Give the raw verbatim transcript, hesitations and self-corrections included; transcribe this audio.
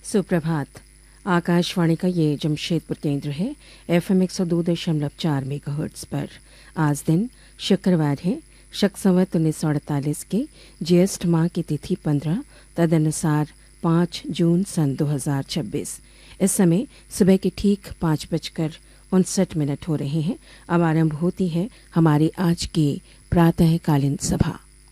सुप्रभात। आकाशवाणी का ये जमशेदपुर केंद्र है। एफएम एक सौ दो दशमलव चार मेगाहर्ट्ज पर। आज दिन शुक्रवार है। शक संवत उन्नीस सौ अड़तालीस के ज्येष्ठ माह की तिथि पंद्रह, तदनुसार पाँच जून सन दो हजार छब्बीस। इस समय सुबह के ठीक पाँच बजकर उनसठ मिनट हो रहे हैं। अब आरंभ होती है हमारी आज की प्रातःकालीन सभा।